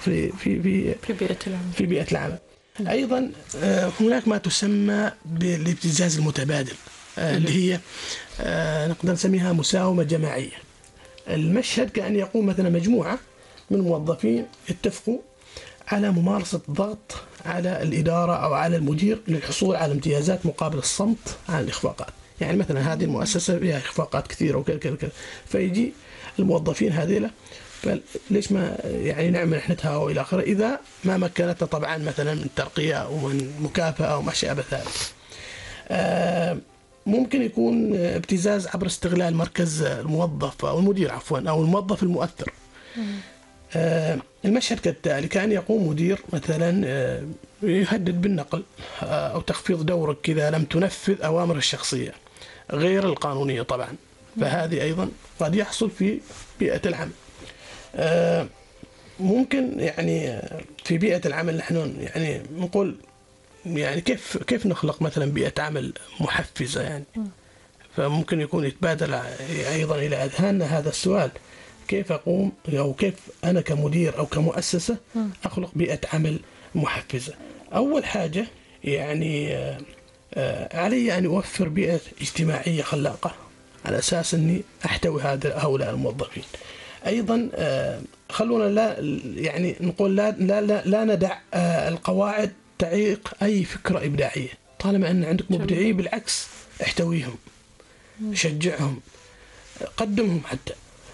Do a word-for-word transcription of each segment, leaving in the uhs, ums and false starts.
في في في في بيئة العمل. في بيئة العمل. أيضا هناك ما تسمى بالابتزاز المتبادل اللي هي نقدر نسميها مساومة جماعية. المشهد كأن يقوم مثلا مجموعة من الموظفين اتفقوا على ممارسة ضغط على الإدارة أو على المدير للحصول على امتيازات مقابل الصمت عن الإخفاقات. يعني مثلا هذه المؤسسة فيها إخفاقات كثيرة وكذا كذا كذا، فيجي الموظفين هذيلا فليش ما يعني نعمل احنا وإلى آخره، إذا ما مكنتنا طبعا مثلا من ترقية أو من مكافأة أو ما شابه ذلك. آه ممكن يكون ابتزاز عبر استغلال مركز الموظف أو المدير عفوا أو الموظف المؤثر. آه المشهد كالتالي: كان يقوم مدير مثلا آه يهدد بالنقل آه أو تخفيض دورك إذا لم تنفذ أوامر الشخصية غير القانونية طبعا، فهذه أيضا قد يحصل في بيئة العمل. آه ممكن يعني في بيئة العمل نحن يعني نقول يعني كيف كيف نخلق مثلا بيئة عمل محفزة يعني. فممكن يكون يتبادل أيضا إلى أذهاننا هذا السؤال: كيف أقوم أو كيف أنا كمدير أو كمؤسسة أخلق بيئة عمل محفزة؟ أول حاجة يعني علي أن أوفر بيئة اجتماعية خلاقة على أساس أني أحتوي هؤلاء الموظفين. أيضا خلونا لا يعني نقول لا لا لا, لا ندع القواعد تعيق أي فكرة إبداعية. طالما أن عندك مبدعين بالعكس احتويهم، شجعهم، قدمهم، حتى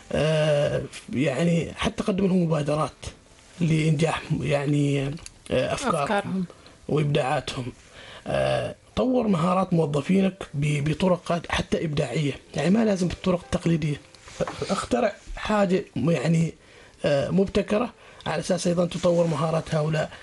يعني حتى قدم لهم مبادرات لإنجاح يعني أفكارهم, أفكارهم. وإبداعاتهم. طور مهارات موظفينك بطرق حتى إبداعية، يعني ما لازم بالطرق التقليدية. اخترع حاجة يعني مبتكرة على أساس أيضا تطور مهارات هؤلاء.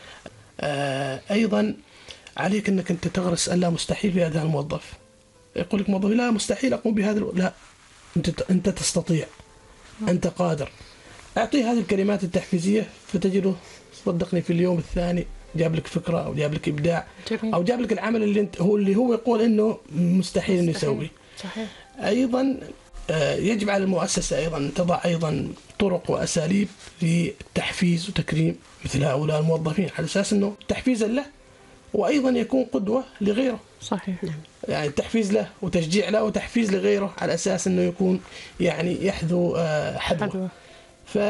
أيضا عليك أنك أنت تغرس ألا مستحيل في هذا الموظف. يقول لك موظف: لا مستحيل أقوم بهذا، لا أنت أنت تستطيع، أنت قادر. أعطيه هذه الكلمات التحفيزية فتجده صدقني في اليوم الثاني جاب لك فكرة أو جاب لك إبداع جميل. أو جاب لك العمل اللي انت هو اللي هو يقول إنه مستحيل إنه يسويه. صحيح. أيضا يجب على المؤسسة أيضا أن تضع أيضا طرق وأساليب للتحفيز وتكريم مثل هؤلاء الموظفين على أساس أنه تحفيزا له وأيضا يكون قدوة لغيره. صحيح. يعني تحفيز له وتشجيع له وتحفيز لغيره على أساس أنه يكون يعني يحذو حذوه. حدوة. ف...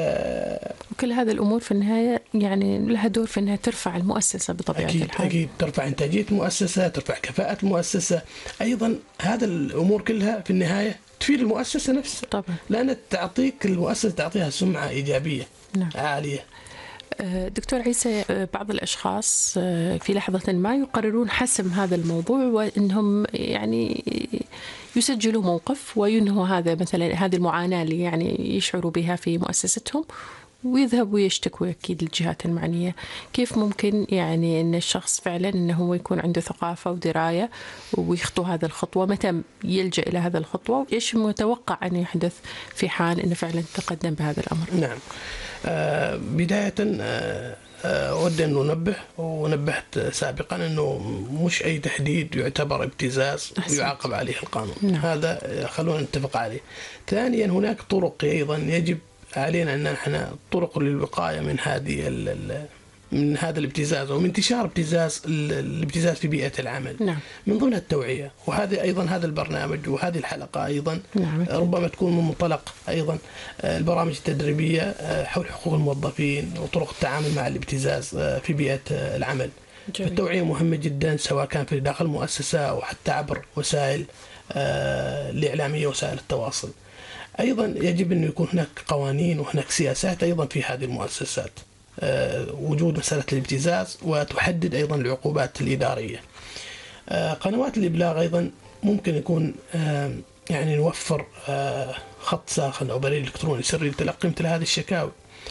وكل هذه الأمور في النهاية يعني لها دور في أنها ترفع المؤسسة بطبيعة أكيد الحال. أكيد ترفع إنتاجية المؤسسة، ترفع كفاءة المؤسسة. أيضا هذا الأمور كلها في النهاية تفيد المؤسسة نفسها طبعا، لأن تعطيك المؤسسة تعطيها سمعة إيجابية نعم. عالية. دكتور عيسى، بعض الأشخاص في لحظة ما يقررون حسم هذا الموضوع وأنهم يعني يسجلوا موقف وينهوا هذا مثلا هذه المعاناة اللي يعني يشعروا بها في مؤسستهم ويذهبوا يشتكوا أكيد الجهات المعنية. كيف ممكن يعني أن الشخص فعلا أنه هو يكون عنده ثقافة ودراية ويخطو هذا الخطوة؟ متى يلجأ إلى هذا الخطوة؟ وإيش متوقع أن يحدث في حال أنه فعلا تقدم بهذا الأمر؟ نعم. آه بداية آه أود أن ننبه ونبهت سابقا أنه مش أي تحديد يعتبر ابتزاز ويعاقب عليه القانون. نعم. هذا خلونا نتفق عليه. ثانيا هناك طرق أيضا يجب علينا أن نحن طرق للوقاية من هذه من هذا الابتزاز ومن انتشار ابتزاز الابتزاز في بيئة العمل. نعم. من ضمن التوعية، وهذه أيضا هذا البرنامج وهذه الحلقة أيضا نعم. ربما تكون من منطلق أيضا البرامج التدريبية حول حقوق الموظفين وطرق التعامل مع الابتزاز في بيئة العمل. جميل. التوعية مهمة جدا سواء كان في داخل المؤسسة أو حتى عبر وسائل الإعلامية وسائل التواصل. أيضا يجب أن يكون هناك قوانين وهناك سياسات أيضا في هذه المؤسسات، أه وجود مسألة الابتزاز وتحدد أيضا العقوبات الإدارية. أه قنوات الإبلاغ أيضا ممكن يكون أه يعني نوفر أه خط ساخن أو بريد إلكتروني سري لتلقي مثل هذه الشكاوي،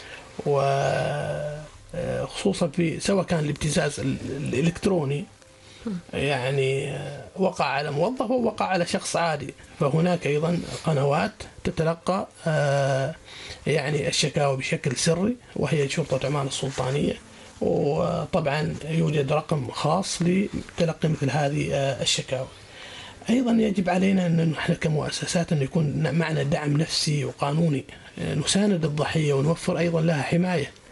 وخصوصا في سواء كان الابتزاز الإلكتروني يعني وقع على موظف أو وقع على شخص عادي، فهناك أيضا قنوات تتلقى يعني الشكاوى بشكل سري وهي شرطة عمان السلطانية، وطبعا يوجد رقم خاص لتلقي مثل هذه الشكاوى. أيضا يجب علينا أن نحن كمؤسسات أن يكون معنا دعم نفسي وقانوني نساند الضحية ونوفر أيضا لها حماية